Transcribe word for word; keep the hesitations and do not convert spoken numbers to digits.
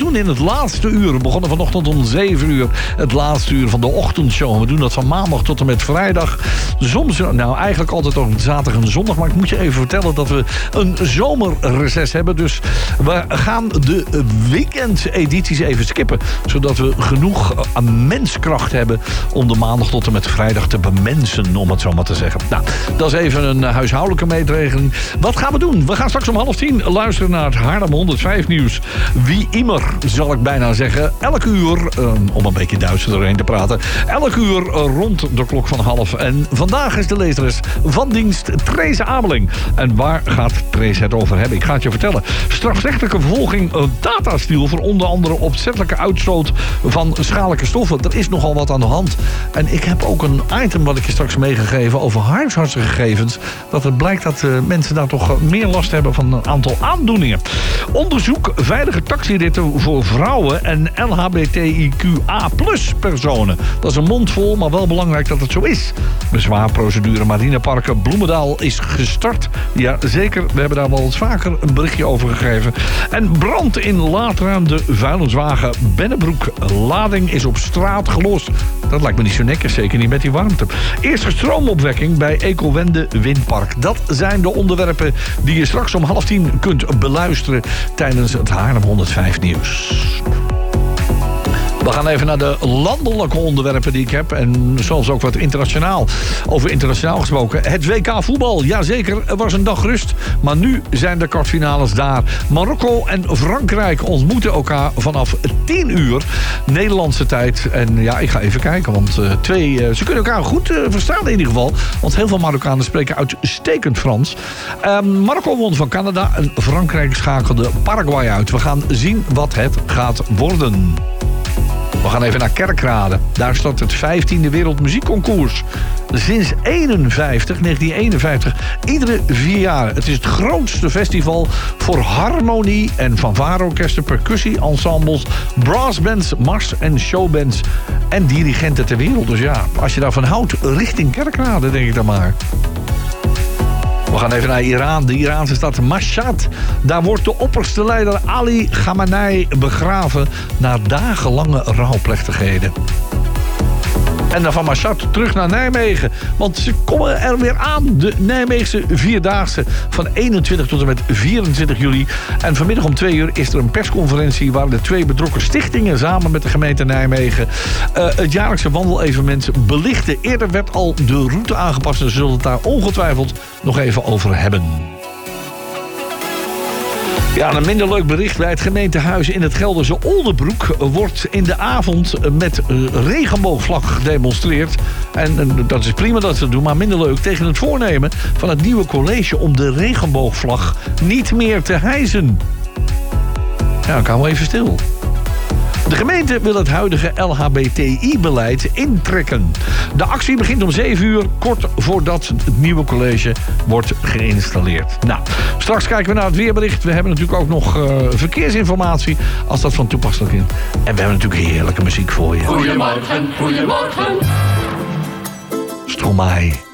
doen in het laatste uur. We begonnen vanochtend om zeven uur. Het laatste uur van de ochtendshow. We doen dat van maandag tot en met vrijdag. Soms, nou eigenlijk altijd ook zaterdag en zondag. Maar ik moet je even vertellen dat we een zomerreces hebben. Dus we gaan de weekendedities even skippen. Zodat we genoeg menskracht hebben om de maandag tot en met vrijdag te bemensen, om het zo maar te zeggen. Nou, dat is even een huishoudelijke meetregeling. Wat gaan we doen? We gaan straks om half tien luisteren naar het Haarlem honderdvijf nieuws. Wie immer, zal ik bijna zeggen. Elk uur, om een beetje Duits doorheen te praten. Elk uur rond de klok van half. En vandaag is de lezeres van dienst Therese Ameling. En waar gaat Therese het over hebben? Ik ga het je vertellen. Strafrechtelijke vervolging datastiel voor onder andere opzettelijke uitstoot van schadelijke stoffen. Er is nogal wat aan de hand. En ik heb ook een item wat ik je straks meegegeven over huisartsengegevens. Dat het blijkt dat uh, mensen daar toch meer last hebben van een aantal aandoeningen. Onderzoek veilige taxiritten voor vrouwen en L H B T I Q A plus personen. Dat is een mond vol, maar wel belangrijk dat het zo is. Bezwaarprocedure Marineparken Bloemendaal is gestart. Ja, zeker. We hebben daar wel eens vaker een berichtje over gegeven. En brand in laadruim de vuilniswagen Bennebroek. Lading is op straat gelost. Dat lijkt me niet zo netjes, zeker niet met die warmte. Eerste stroomopwekking bij Ecowende Windpark. Dat zijn de onderwerpen die je straks om half tien kunt beluisteren tijdens het Haarlem honderdvijf nieuws. We gaan even naar de landelijke onderwerpen die ik heb. En zoals ook wat internationaal. Over internationaal gesproken. Het W K voetbal. Jazeker, er was een dag rust. Maar nu zijn de kwartfinales daar. Marokko en Frankrijk ontmoeten elkaar vanaf tien uur. Nederlandse tijd. En ja, ik ga even kijken. Want uh, twee, uh, ze kunnen elkaar goed uh, verstaan in ieder geval. Want heel veel Marokkanen spreken uitstekend Frans. Uh, Marokko won van Canada. En Frankrijk schakelde Paraguay uit. We gaan zien wat het gaat worden. We gaan even naar Kerkrade. Daar start het vijftiende Wereldmuziekconcours. Sinds eenenvijftig, negentien eenenvijftig, iedere vier jaar. Het is het grootste festival voor harmonie- en fanfareorkesten, percussie-ensembles, brassbands, mars- en showbands en dirigenten ter wereld. Dus ja, als je daarvan houdt, richting Kerkrade, denk ik dan maar. We gaan even naar Iran, de Iraanse stad Mashhad. Daar wordt de opperste leider Ali Khamenei begraven na dagenlange rouwplechtigheden. En dan van Mashhad terug naar Nijmegen. Want ze komen er weer aan. De Nijmeegse Vierdaagse van eenentwintig tot en met vierentwintig juli. En vanmiddag om twee uur is er een persconferentie waar de twee betrokken stichtingen samen met de gemeente Nijmegen uh, het jaarlijkse wandelevenement belichten. Eerder werd al de route aangepast en ze zullen het daar ongetwijfeld nog even over hebben. Ja, een minder leuk bericht. Bij het gemeentehuis in het Gelderse Oldebroek wordt in de avond met regenboogvlag gedemonstreerd. En, en dat is prima dat ze het doen, maar minder leuk tegen het voornemen van het nieuwe college om de regenboogvlag niet meer te hijsen. Ja, ik hou wel even stil. De gemeente wil het huidige L H B T I-beleid intrekken. De actie begint om zeven uur, kort voordat het nieuwe college wordt geïnstalleerd. Nou, straks kijken we naar het weerbericht. We hebben natuurlijk ook nog uh, verkeersinformatie, als dat van toepasselijk is. En we hebben natuurlijk heerlijke muziek voor je. Goedemorgen, goedemorgen. Stromae.